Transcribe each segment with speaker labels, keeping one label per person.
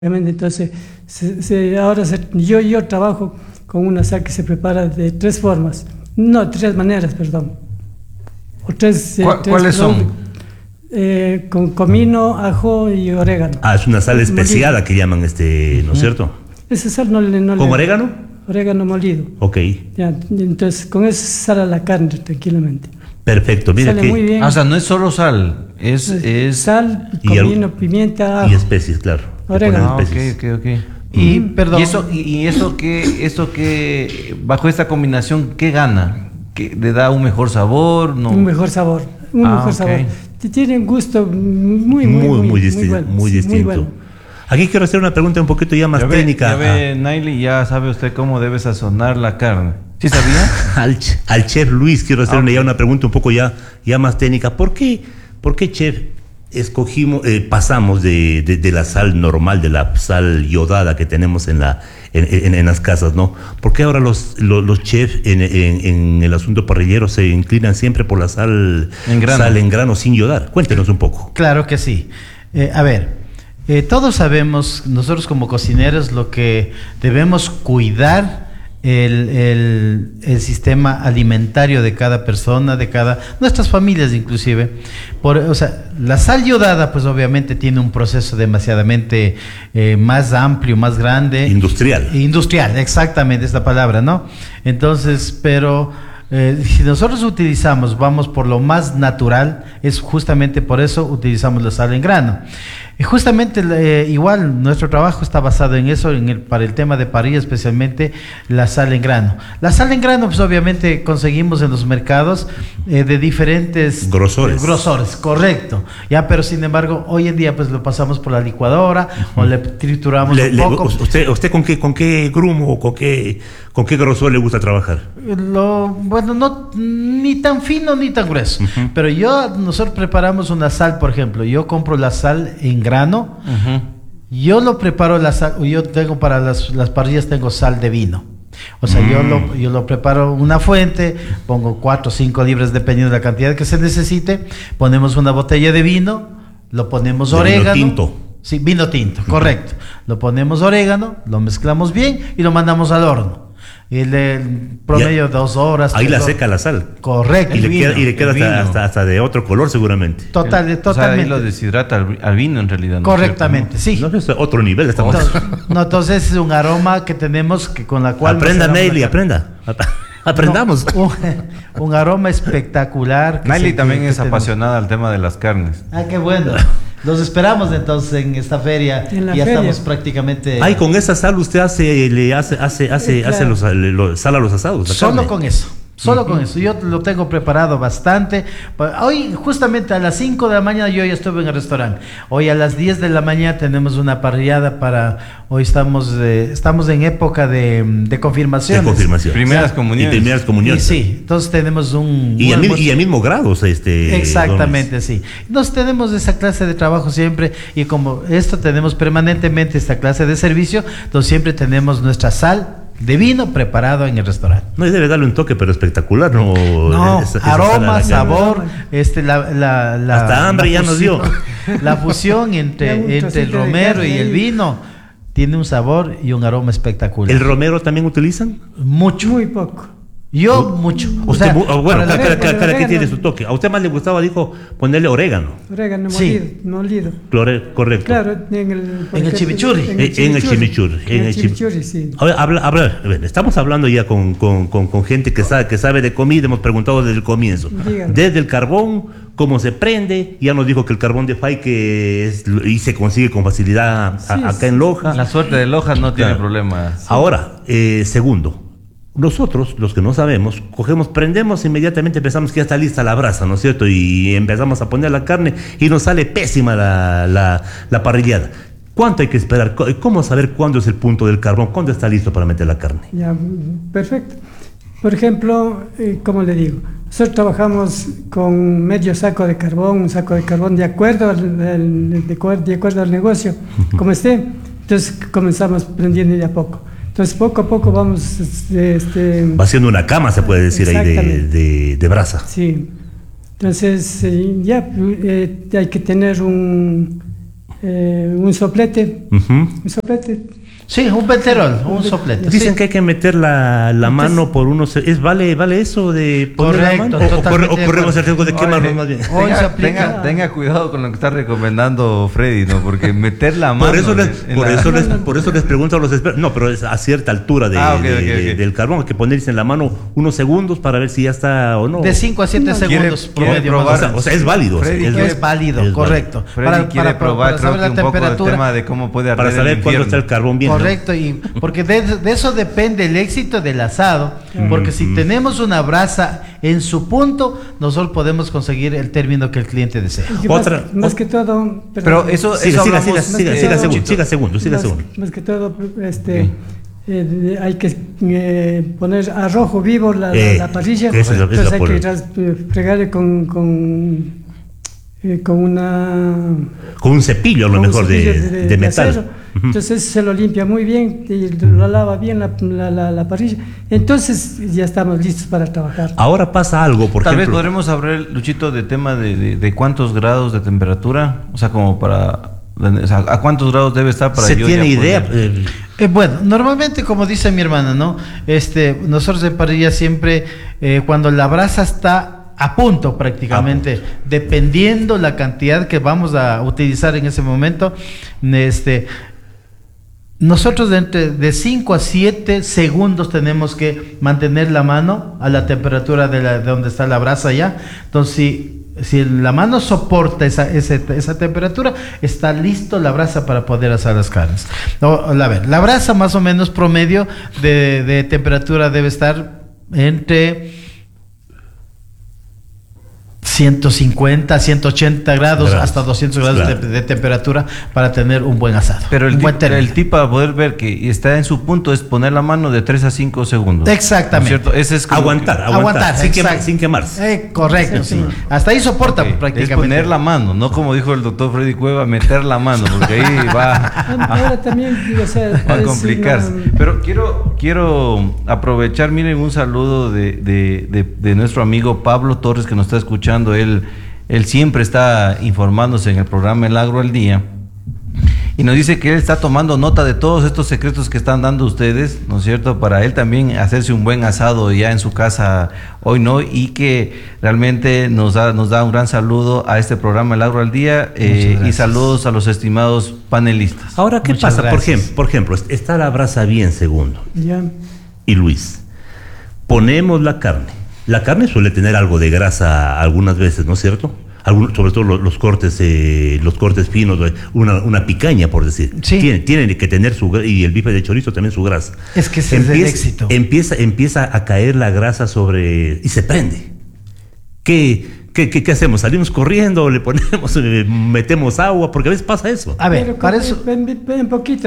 Speaker 1: Entonces, yo trabajo con una sal que se prepara de tres maneras, perdón.
Speaker 2: ¿Cuáles son?
Speaker 1: Con comino, ajo y orégano.
Speaker 3: Ah, es una sal especiada
Speaker 1: molido.
Speaker 3: que llaman, ¿no es cierto?
Speaker 1: Esa sal
Speaker 3: ¿Con orégano?
Speaker 1: Orégano molido.
Speaker 3: Ok.
Speaker 1: Ya, entonces, con eso sale la carne tranquilamente.
Speaker 3: Perfecto, mira
Speaker 1: Sale
Speaker 3: que...
Speaker 1: muy bien.
Speaker 2: O sea, no es solo sal, es...
Speaker 1: Sal,
Speaker 3: y
Speaker 1: comino, pimienta, ajo.
Speaker 3: Y especies, claro.
Speaker 1: Orégano.
Speaker 3: Le ponen especies.
Speaker 2: Ok. Y,
Speaker 4: Perdón.
Speaker 2: ¿Y eso que bajo esta combinación, qué gana? ¿Que le da un mejor sabor? ¿No?
Speaker 1: Un mejor sabor.
Speaker 2: Ok.
Speaker 1: Tiene un gusto muy
Speaker 3: distinto.
Speaker 1: bueno. Sí, muy bueno.
Speaker 3: Aquí quiero hacer una pregunta un poquito ya más técnica.
Speaker 2: Ya ve, Naily, ya sabe usted cómo debe sazonar la carne. ¿Sí sabía?
Speaker 3: Al chef Luis quiero hacerle ya una pregunta un poco ya más técnica. ¿Por qué, chef, pasamos de la sal normal, de la sal yodada que tenemos en las casas, ¿no? ¿Por qué ahora los chefs en el asunto parrillero se inclinan siempre por la sal en grano sin yodar? Cuéntenos un poco.
Speaker 4: Claro que sí. Todos sabemos, nosotros como cocineros, lo que debemos cuidar el sistema alimentario de cada persona, nuestras familias inclusive. La sal yodada pues obviamente tiene un proceso demasiadamente más amplio, más grande. Industrial, exactamente es la palabra, ¿no? Entonces, pero si nosotros vamos por lo más natural, es justamente por eso utilizamos la sal en grano. Justamente igual nuestro trabajo está basado en eso, para el tema de parrilla, especialmente la sal en grano. La sal en grano pues obviamente conseguimos en los mercados de diferentes grosores, correcto. Ya, pero sin embargo hoy en día pues lo pasamos por la licuadora o le trituramos un poco.
Speaker 3: ¿Usted con qué grumo o con qué grosor le gusta trabajar?
Speaker 4: Bueno, no ni tan fino ni tan grueso, pero nosotros preparamos una sal, por ejemplo, yo compro la sal en grano, yo lo preparo la sal, yo tengo para las parrillas tengo sal de vino. O sea, yo lo preparo una fuente, pongo 4 o 5 libras dependiendo de la cantidad que se necesite, ponemos una botella de vino, lo ponemos orégano.
Speaker 3: Vino tinto.
Speaker 4: Sí, vino tinto, correcto. Lo ponemos orégano, lo mezclamos bien y lo mandamos al horno. El promedio de 2 horas.
Speaker 3: Ahí la seca la sal.
Speaker 4: Correcto.
Speaker 3: Y le queda hasta de otro color seguramente.
Speaker 4: Totalmente.
Speaker 2: O sea, ahí lo deshidrata al vino en realidad. ¿No?
Speaker 4: Correctamente, sí.
Speaker 3: No es otro nivel estamos.
Speaker 4: Entonces es un aroma que tenemos con la cual...
Speaker 3: Aprenda, Naily, aprenda. Aprendamos.
Speaker 4: Un aroma espectacular.
Speaker 2: Naily también es apasionada al tema de las carnes.
Speaker 4: Ah, qué bueno. Los esperamos entonces en esta feria. Estamos prácticamente.
Speaker 3: Ay, con esa sal usted hace sal a los asados.
Speaker 4: Solo con eso. Con eso, yo lo tengo preparado bastante. Hoy, justamente a las 5 de la mañana, yo ya estuve en el restaurante. Hoy a las 10 de la mañana tenemos una parrillada hoy estamos en época de confirmaciones.
Speaker 2: Primeras comuniones.
Speaker 4: Y sí, entonces tenemos
Speaker 3: y al mismo grado.
Speaker 4: Exactamente, sí. Entonces tenemos esa clase de trabajo siempre, y como esto tenemos permanentemente esta clase de servicio, entonces siempre tenemos nuestra sal de vino preparado en el restaurante.
Speaker 3: No, y debe darle un toque, pero espectacular, ¿no?
Speaker 4: Aroma, sabor,
Speaker 3: hasta hambre ya nos dio.
Speaker 4: La fusión entre el romero y el vino tiene un sabor y un aroma espectacular.
Speaker 3: ¿El romero también utilizan?
Speaker 4: Mucho.
Speaker 1: Muy poco.
Speaker 4: Yo mucho.
Speaker 3: Cada quien tiene su toque. A usted más le gustaba, dijo, ponerle orégano.
Speaker 1: Orégano molido.
Speaker 3: Correcto.
Speaker 1: Claro, en el
Speaker 4: chimichurri.
Speaker 3: En el chimichurri, sí. Estamos hablando ya con gente que sabe de comida. Hemos preguntado desde el comienzo.
Speaker 1: Dígame.
Speaker 3: Desde el carbón, cómo se prende. Ya nos dijo que el carbón de Fay y se consigue con facilidad acá en Loja.
Speaker 2: La suerte de Loja no tiene problema.
Speaker 3: Sí. Ahora, segundo. Nosotros, los que no sabemos, prendemos inmediatamente, pensamos que ya está lista la brasa, ¿no es cierto? Y empezamos a poner la carne y nos sale pésima la parrillada. ¿Cuánto hay que esperar? ¿Cómo saber cuándo es el punto del carbón? ¿Cuándo está listo para meter la carne?
Speaker 1: Ya, perfecto. Por ejemplo, como le digo, nosotros trabajamos con medio saco de carbón, un saco de carbón de acuerdo al negocio, como esté. Entonces comenzamos prendiendo de a poco. Entonces poco a poco vamos
Speaker 3: va haciendo una cama, se puede decir, ahí de brasa.
Speaker 1: Sí. Entonces hay que tener un un soplete,
Speaker 3: Ujú.
Speaker 1: un soplete.
Speaker 4: Sí, un peterol, un soplete.
Speaker 3: Dicen
Speaker 4: sí.
Speaker 3: que hay que meter la mano por unos... ¿Vale eso de poner la
Speaker 4: Correcto,
Speaker 3: mano?
Speaker 4: totalmente
Speaker 3: ¿O corremos el riesgo de
Speaker 2: Oye,
Speaker 3: quemarnos más bien?
Speaker 4: Hoy se aplica.
Speaker 2: Tenga cuidado con lo que está recomendando Freddy, ¿no? Porque meter la mano...
Speaker 3: Por eso les pregunto a los expertos. No, pero es a cierta altura
Speaker 2: Ok.
Speaker 3: del carbón. Hay que ponerse en la mano unos segundos para ver si ya está o no.
Speaker 4: De 5 a 7 segundos
Speaker 2: quiere
Speaker 4: promedio.
Speaker 2: probar.
Speaker 4: más o menos.
Speaker 3: O sea, es válido.
Speaker 2: Freddy,
Speaker 4: Es válido, correcto.
Speaker 2: Freddy quiere probar, creo
Speaker 4: saber
Speaker 2: que
Speaker 4: la
Speaker 2: un poco del
Speaker 4: temperatura.
Speaker 2: tema de cómo puede arder
Speaker 3: Para saber
Speaker 2: el
Speaker 3: cuándo está
Speaker 2: infierno.
Speaker 3: el carbón bien. ¿no?
Speaker 4: Correcto, y porque de eso depende el éxito del asado, porque si tenemos una brasa en su punto, nosotros podemos conseguir el término que el cliente desea.
Speaker 1: Y
Speaker 3: Otra-
Speaker 1: más que todo,
Speaker 2: Pero eso
Speaker 3: Siga
Speaker 2: hablamos,
Speaker 3: segundo.
Speaker 1: más que todo, hay que poner a rojo vivo la parrilla,
Speaker 3: esa es la
Speaker 1: entonces hay
Speaker 3: por-
Speaker 1: que fregarle con
Speaker 3: Con un cepillo a lo
Speaker 1: con un
Speaker 3: mejor
Speaker 1: cepillo
Speaker 3: de metal.
Speaker 1: acero.
Speaker 3: Ujú.
Speaker 1: Entonces se lo limpia muy bien y lo lava bien la parrilla. Entonces ya estamos listos para trabajar.
Speaker 3: Ahora pasa algo, por
Speaker 2: Tal vez
Speaker 3: ejemplo.
Speaker 2: podremos hablar, Luchito, de tema de cuántos grados de temperatura, o sea, como para... O sea, ¿a cuántos grados debe estar para
Speaker 3: ¿Se
Speaker 2: yo
Speaker 3: tiene
Speaker 2: ya
Speaker 3: idea?
Speaker 2: poder-
Speaker 4: Bueno, normalmente, como dice mi hermana, ¿no? Nosotros de parrilla siempre, cuando la brasa está a punto prácticamente, dependiendo la cantidad que vamos a utilizar en ese momento, nosotros de 5 a 7 segundos tenemos que mantener la mano a la temperatura de donde está la brasa ya. Entonces, si la mano soporta esa temperatura, está listo la brasa para poder asar las carnes. A ver, la brasa más o menos promedio de temperatura debe estar entre 150, 180 grados hasta 200 grados
Speaker 3: Claro.
Speaker 4: de temperatura para tener un buen asado.
Speaker 2: Pero
Speaker 4: un buen término.
Speaker 2: el tip para poder ver que está en su punto es poner la mano de 3 a 5 segundos.
Speaker 4: Exactamente.
Speaker 2: ¿No es cierto? Ese es como
Speaker 4: Aguantar, exacto.
Speaker 3: sin quemarse.
Speaker 4: Correcto, sí. Hasta ahí soporta
Speaker 2: Ok,
Speaker 4: prácticamente.
Speaker 2: es poner la mano, no como dijo el doctor Freddy Cueva, meter la mano, porque ahí va
Speaker 1: Ahora también, o sea,
Speaker 2: va a
Speaker 1: es
Speaker 2: complicarse.
Speaker 1: una-
Speaker 2: Pero quiero aprovechar, miren, un saludo de nuestro amigo Pablo Torres, que nos está escuchando. Él siempre está informándose en el programa El Agro al Día. Y nos dice que él está tomando nota de todos estos secretos que están dando ustedes, ¿no es cierto? Para él también hacerse un buen asado ya en su casa hoy, ¿no? Y que realmente nos da un gran saludo a este programa El Agro al Día y saludos a los estimados panelistas.
Speaker 3: Ahora, ¿qué
Speaker 4: Muchas
Speaker 3: pasa?
Speaker 4: gracias.
Speaker 3: Por ejemplo, está la brasa bien, segundo.
Speaker 1: ya.
Speaker 3: Y Luis, ponemos la carne. La carne suele tener algo de grasa algunas veces, ¿no es cierto? Sobre todo los cortes finos, una picaña, por decir.
Speaker 4: Sí.
Speaker 3: Tiene que tener y el bife de chorizo también su grasa.
Speaker 4: Es que ese es el éxito.
Speaker 3: Empieza a caer la grasa y se prende. ¿Qué hacemos? ¿Salimos corriendo? ¿Le ponemos, metemos agua? Porque a veces pasa eso.
Speaker 4: A ver,
Speaker 1: Pero
Speaker 4: para eso...
Speaker 1: en poquito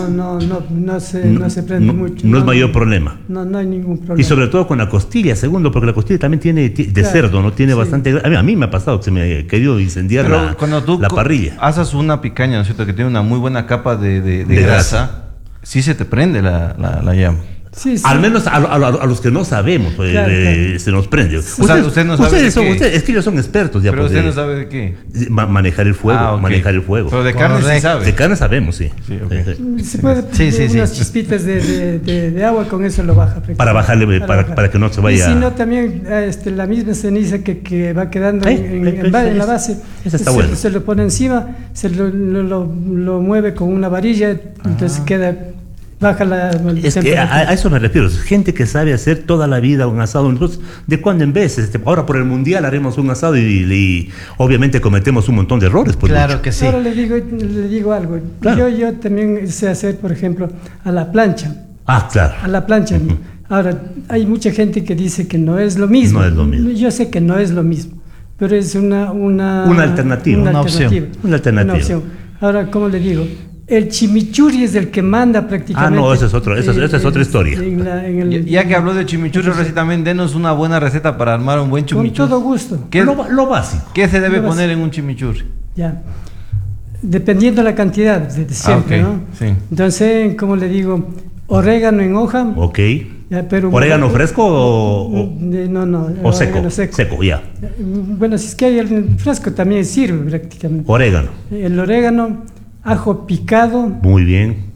Speaker 1: no se prende mucho.
Speaker 3: No es mayor problema.
Speaker 1: No hay ningún problema.
Speaker 3: Y sobre todo con la costilla, segundo, porque la costilla también tiene de
Speaker 1: Claro,
Speaker 3: cerdo, ¿no? Tiene
Speaker 1: sí.
Speaker 3: bastante grasa. A mí me ha pasado que se me ha querido incendiar
Speaker 2: Pero cuando tú
Speaker 3: la parrilla.
Speaker 2: haces una picaña, ¿no es cierto? Que tiene una muy buena capa de
Speaker 3: De
Speaker 2: grasa, sí se te prende la llama.
Speaker 1: Sí, sí.
Speaker 3: Al menos a los que no sabemos, pues,
Speaker 1: Claro, claro.
Speaker 3: se nos prende.
Speaker 2: usted no sabe de qué.
Speaker 3: Es que ellos son expertos ya.
Speaker 2: Pero
Speaker 3: pues,
Speaker 2: usted no sabe de qué.
Speaker 3: manejar el fuego,
Speaker 2: Ok.
Speaker 3: manejar el fuego.
Speaker 2: Pero de carne sí
Speaker 4: Correcto.
Speaker 2: sabe.
Speaker 3: De carne sabemos, sí.
Speaker 2: Sí, ok.
Speaker 1: Se puede
Speaker 4: Sí, sí, sí.
Speaker 1: unas chispitas de agua, con eso lo baja.
Speaker 3: Para bajarle, para que no se vaya.
Speaker 1: Y si no, también la misma ceniza que va quedando en la base,
Speaker 3: Esa está buena.
Speaker 1: se lo pone encima, se lo mueve con una varilla, entonces baja la
Speaker 3: Es que a eso me refiero, es gente que sabe hacer toda la vida un asado. Nosotros, de cuando en vez, ahora por el mundial haremos un asado y obviamente cometemos un montón de errores. Pues,
Speaker 4: Claro
Speaker 3: Lucho.
Speaker 4: que sí.
Speaker 1: Ahora le digo algo.
Speaker 3: Claro.
Speaker 1: Yo también sé hacer, por ejemplo, a la plancha.
Speaker 3: Claro.
Speaker 1: A la plancha. Ahora, hay mucha gente que dice que no es lo mismo.
Speaker 3: No es lo mismo.
Speaker 1: Yo sé que no es lo mismo, pero es una
Speaker 3: alternativa.
Speaker 4: Una opción.
Speaker 3: Una alternativa.
Speaker 1: Una opción. Ahora, ¿cómo le digo? El chimichurri es el que manda prácticamente.
Speaker 3: No, esa es otra historia.
Speaker 2: Ya que habló de chimichurri, ahora sí también denos una buena receta para armar un buen
Speaker 1: Con
Speaker 2: chimichurri.
Speaker 1: todo gusto.
Speaker 2: ¿Qué,
Speaker 3: Lo básico.
Speaker 2: qué se debe
Speaker 1: Lo
Speaker 2: poner
Speaker 1: básico.
Speaker 2: en un chimichurri?
Speaker 1: Ya. Dependiendo la cantidad de siempre,
Speaker 2: ok,
Speaker 1: ¿no?
Speaker 2: sí.
Speaker 1: Entonces, como le digo, orégano en hoja.
Speaker 3: Ok.
Speaker 1: Ya, pero
Speaker 3: ¿Orégano fresco o
Speaker 1: no,
Speaker 3: o seco?
Speaker 1: orégano seco.
Speaker 3: Seco, ya.
Speaker 1: Bueno, si es que hay el fresco también sirve prácticamente.
Speaker 3: Orégano.
Speaker 1: El orégano, ajo picado,
Speaker 3: Muy bien.